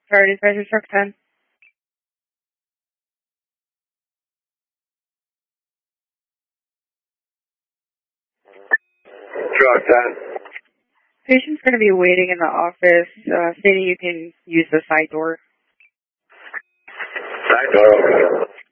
Sorry, Dispatcher Truck 10. Truck 10. Patient's going to be waiting in the office, stating you can use the side door. Side door, okay.